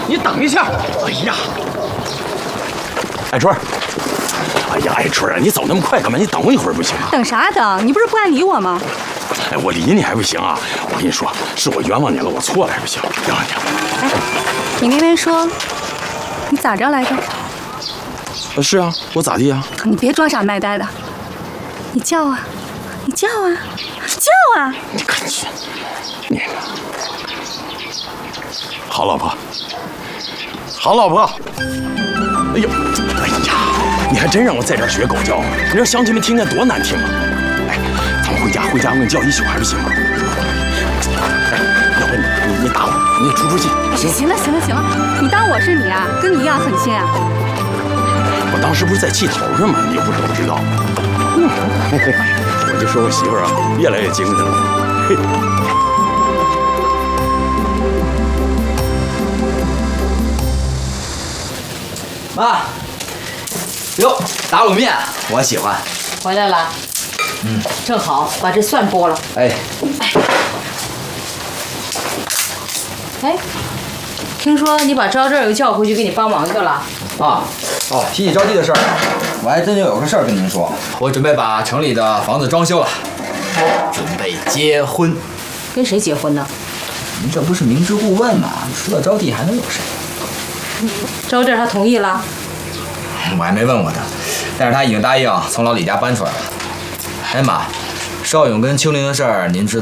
你等一下。哎呀，爱春，哎呀，爱春啊，你走那么快干嘛？你等我一会儿不行啊？ 等啥等？你不是不爱理我吗？ 哎，我理你还不行啊！我跟你说，是我冤枉你了，我错了还不行？冤枉你了。 哎，你那边说，你咋着来着？ 是啊，我咋地啊？ 你别装傻卖呆的，你叫啊，你叫啊，叫啊！ 你看去，你好老婆，好老婆。哎呦，哎呀，你还真让我在这儿学狗叫啊！你让乡亲们听见多难听啊！哎，咱们回家我给你叫一宿还不行吗？哎，要不你打我，你出气。 行了，你当我是你啊？跟你一样狠心啊？ 我当时不是在气头上吗？你又不是不知道。我就说我媳妇儿啊，越来越精神了。嘿。 妈，哟，打卤面，我喜欢。 回来了，正好把这蒜剥了。 哎， 听说你把招娣又叫回去给你帮忙去了？ 提起招娣的事儿，我还真就有个事儿跟您说。我准备把城里的房子装修了，准备结婚。 跟谁结婚呢？ 您这不是明知故问吗？除了招娣还能有谁？ 招娣她同意了？ 我还没问过她，但是她已经答应从老李家搬出来了。哎妈，邵勇跟秋玲的事儿您知道？